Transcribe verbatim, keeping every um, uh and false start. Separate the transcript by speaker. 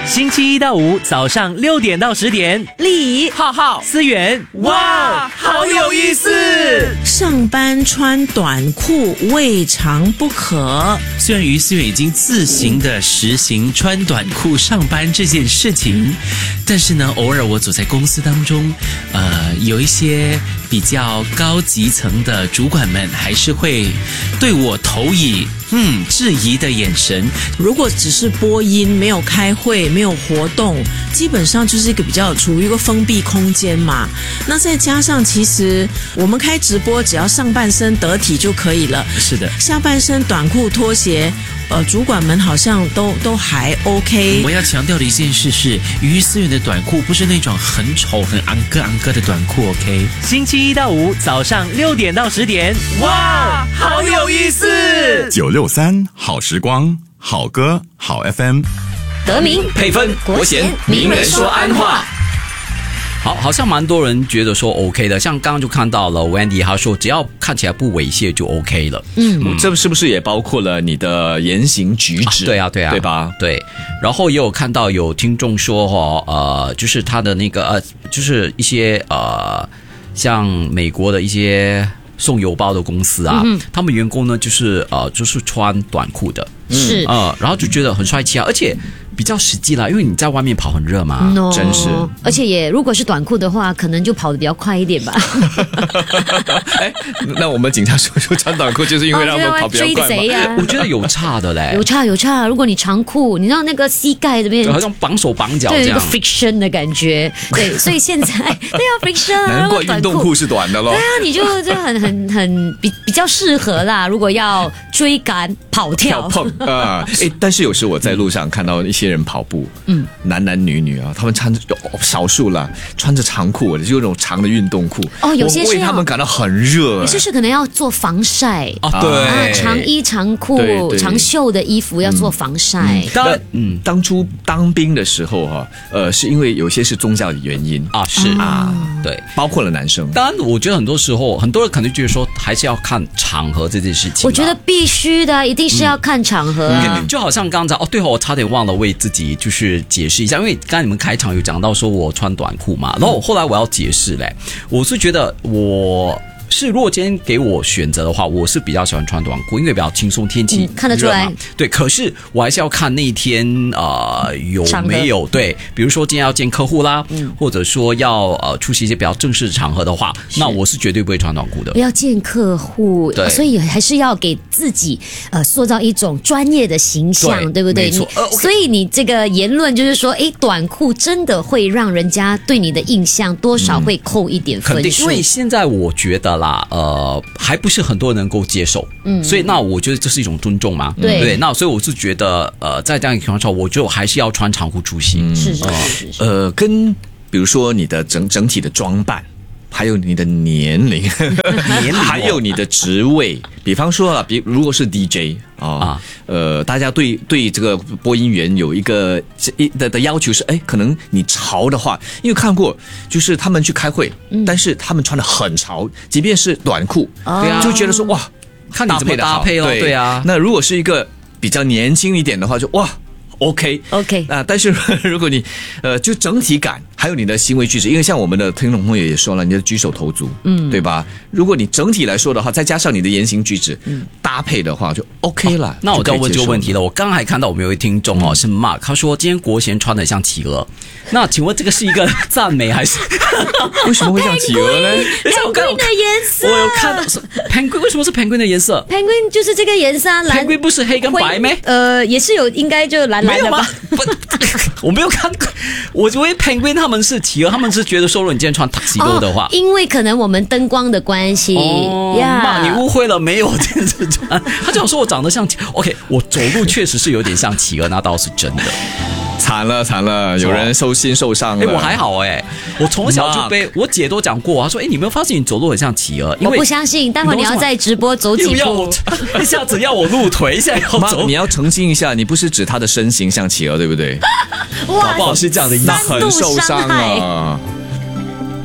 Speaker 1: 星期一到五早上六点到十点，
Speaker 2: 丽
Speaker 3: 浩浩
Speaker 1: 思源，哇，好有意思！
Speaker 2: 上班穿短裤未尝不可。
Speaker 1: 虽然于思源已经自行的实行穿短裤上班这件事情，但是呢，偶尔我走在公司当中，呃，有一些比较高级层的主管们还是会对我投以嗯质疑的眼神。
Speaker 2: 如果只是播音，没有开会，没有活动，基本上就是一个比较处于一个封闭空间嘛。那再加上其实我们开直播，只要上半身得体就可以了。
Speaker 1: 是的，
Speaker 2: 下半身短裤拖鞋，呃，主管们好像都都还 OK。
Speaker 1: 我要强调的一件事是，于思源的短裤不是那种很丑、很昂哥昂哥的短裤 ，OK？ 星期一到五早上六点到十点，哇，好有意思！
Speaker 4: 九六三好时光，好歌好 F M，
Speaker 3: 德明
Speaker 1: 配分
Speaker 3: 国贤名人说安话。
Speaker 5: 好，好像蛮多人觉得说 OK 的，像刚刚就看到了 Wendy 他说只要看起来不猥亵就 OK 了。
Speaker 3: 嗯，这是不是也包括了你的言行举止？
Speaker 5: 啊对啊，对啊，
Speaker 3: 对吧？
Speaker 5: 对。然后也有看到有听众说哦，呃，就是他的那个呃，就是一些呃，像美国的一些送邮包的公司啊，嗯、他们员工呢就是呃，就是穿短裤的，
Speaker 6: 是
Speaker 5: 呃，然后就觉得很帅气啊，而且比较实际啦，因为你在外面跑很热嘛，
Speaker 6: no,
Speaker 3: 真是。
Speaker 6: 而且也如果是短裤的话，可能就跑得比较快一点吧。
Speaker 3: 哎，那我们警察叔叔穿短裤就是因为让我们跑比较快吗？
Speaker 6: 追贼啊！
Speaker 5: 我觉得有差的嘞，
Speaker 6: 有差有差。如果你长裤，你知道那个膝盖这边
Speaker 5: 好像绑手绑脚这样，
Speaker 6: 对，有个 friction 的感觉。对，所以现在对啊 friction，
Speaker 3: 难怪运动裤是短的咯。
Speaker 6: 对啊，你就就很很很比比较适合啦。如果要追赶跑跳
Speaker 3: 跳碰啊，哎，但是有时我在路上看到一些人跑步，嗯，男男女女啊，他们穿着少数啦，穿着长裤，就那种长的运动裤。
Speaker 6: 哦，有些是
Speaker 3: 我为他们感到很热，
Speaker 6: 有些是可能要做防晒
Speaker 5: 啊，对，
Speaker 6: 啊，长衣长裤、长袖的衣服要做防晒。
Speaker 3: 当嗯，当初当兵的时候哈，呃，是因为有些是宗教的原因
Speaker 5: 啊，是啊，对，
Speaker 3: 包括了男生。
Speaker 5: 当然，我觉得很多时候很多人可能觉得说，还是要看场合这件事情。
Speaker 6: 我觉得必须的，一定是要看场合啊。
Speaker 5: 嗯、就好像刚才哦，对哦，我差点忘了为自己就是解释一下，因为刚才你们开场有讲到说我穿短裤嘛，然后后来我要解释嘞，我是觉得我。是，如果今天给我选择的话，我是比较喜欢穿短裤，因为比较轻松，天气、
Speaker 6: 嗯、看得出来。
Speaker 5: 对，可是我还是要看那一天呃有没有对，比如说今天要见客户啦，嗯、或者说要呃出席一些比较正式的场合的话，那我是绝对不会穿短裤的。
Speaker 6: 要见客户，对，所以还是要给自己呃塑造一种专业的形象， 对, 对不对？
Speaker 5: 没错、呃
Speaker 6: okay 所以你这个言论就是说，哎，短裤真的会让人家对你的印象多少会扣一点分数。
Speaker 5: 嗯、肯定，因为现在我觉得啦，呃，还不是很多人能够接受，嗯，所以那我觉得这是一种尊重嘛，
Speaker 6: 对
Speaker 5: 对，那所以我是觉得，呃，在这样一个情况下，我就还是要穿长裤出席，
Speaker 6: 嗯、是是是是，
Speaker 3: 呃，跟比如说你的整整体的装扮。还有你的年龄，年龄还有你的职位，比方说啊，比如果是 D J 啊、哦，呃，大家对对这个播音员有一个的的要求是，哎，可能你潮的话，因为看过，就是他们去开会，嗯、但是他们穿得很潮，即便是短裤，对啊，就觉得说哇，
Speaker 5: 看你怎么搭配咯，对, 对啊。
Speaker 3: 那如果是一个比较年轻一点的话，就哇。OK
Speaker 6: OK
Speaker 3: 啊，但是如果你呃就整体感还有你的行为举止，因为像我们的听众朋友也说了，你的举手投足，嗯，对吧？如果你整体来说的话，再加上你的言行举止、嗯、搭配的话，就 OK 了。哦、
Speaker 5: 那我就要问这个问题了。我刚还看到我们有一位听众哦，是 Mark， 他说今天国贤穿得像企鹅。那请问这个是一个赞美还是？
Speaker 3: 为什么会像企鹅呢？
Speaker 6: Penguin 的颜色，
Speaker 5: 我有看到 Penguin 为什么是 Penguin 的颜色
Speaker 6: ？Penguin 就是这个颜色啊，蓝
Speaker 5: Penguin 不是黑跟白咩？
Speaker 6: 呃，也是有，应该就蓝蓝的吧？
Speaker 5: 不，我没有看过。我以为 Penguin 他们是企鹅，他们是觉得说，如果你今天穿 tuxedo 的话、哦，
Speaker 6: 因为可能我们灯光的关系。
Speaker 5: 哦，妈，你误会了，没有这样子穿。他这样说我长得像企 ，OK， 我走路确实是有点像企鹅，那倒是真的。
Speaker 3: 惨了惨了，有人受心受伤了。
Speaker 5: 哎，我还好哎，我从小就被我姐都讲过，她说：“哎，你有没有发现你走路很像企鹅？”
Speaker 6: 我不相信，待会你要在直播走几步，
Speaker 5: 一下子要我露腿，一下要走。
Speaker 3: 你要澄清一下，你不是指她的身形像企鹅，对不对？
Speaker 6: 哇，
Speaker 5: 搞不好是这样的意思，
Speaker 3: 那很受伤啊。